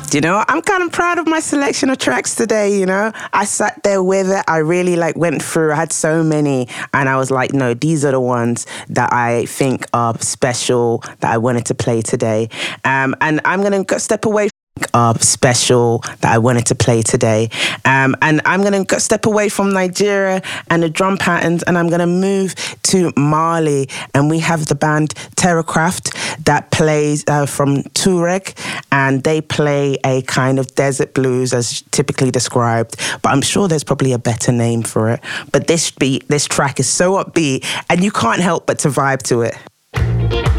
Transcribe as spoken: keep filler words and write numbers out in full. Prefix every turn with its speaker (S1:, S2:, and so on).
S1: You know, I'm kind of proud of my selection of tracks today, you know. I sat there with it. I really like went through. I had so many and I was like, no, these are the ones that I think are special that I wanted to play today. Um, and I'm going to step away are special that I wanted to play today. Um, and I'm going to step away from Nigeria and the drum patterns and I'm going to move to Mali. And we have the band Terracraft that plays uh, from Tuareg, and they play a kind of desert blues as typically described, but I'm sure there's probably a better name for it. But this beat, this track is so upbeat and you can't help but to vibe to it.